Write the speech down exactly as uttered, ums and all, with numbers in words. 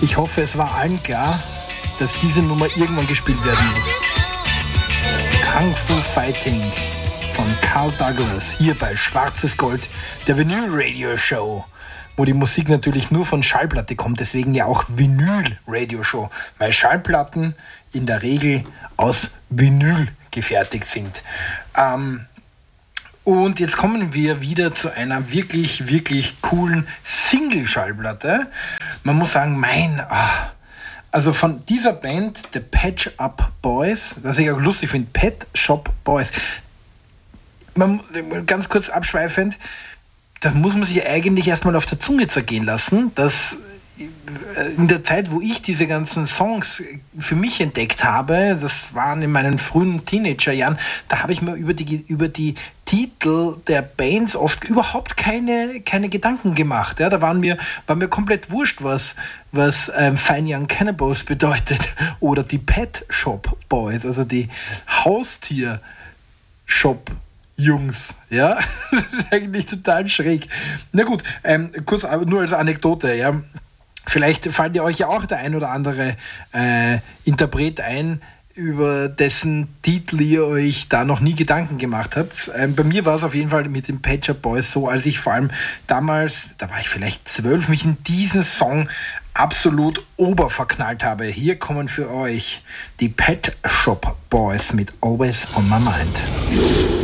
Ich hoffe, es war allen klar, dass diese Nummer irgendwann gespielt werden muss. Kung Fu Fighting von Carl Douglas, hier bei Schwarzes Gold, der Vinyl Radio Show, wo die Musik natürlich nur von Schallplatte kommt, deswegen ja auch Vinyl Radio Show, weil Schallplatten in der Regel aus Vinyl gefertigt sind. Ähm, und jetzt kommen wir wieder zu einer wirklich, wirklich coolen Single-Schallplatte. Man muss sagen, mein... Ah, Also von dieser Band, The Pet Shop Boys, was ich auch lustig finde, Pet Shop Boys, man, ganz kurz abschweifend, das muss man sich eigentlich erstmal auf der Zunge zergehen lassen, dass in der Zeit, wo ich diese ganzen Songs für mich entdeckt habe, das waren in meinen frühen Teenagerjahren, da habe ich mir über die, über die Titel der Bands oft überhaupt keine, keine Gedanken gemacht. Ja, da waren mir, war mir komplett wurscht, was, was ähm, Fine Young Cannibals bedeutet oder die Pet Shop Boys, also die Haustier-Shop Jungs, ja, das ist eigentlich total schräg. Na gut, ähm, kurz nur als Anekdote, ja. Vielleicht fällt dir euch ja auch der ein oder andere äh, Interpret ein, über dessen Titel ihr euch da noch nie Gedanken gemacht habt. Ähm, bei mir war es auf jeden Fall mit den Pet Shop Boys so, als ich vor allem damals, da war ich vielleicht zwölf, mich in diesen Song absolut oberverknallt habe. Hier kommen für euch die Pet Shop Boys mit Always on My Mind.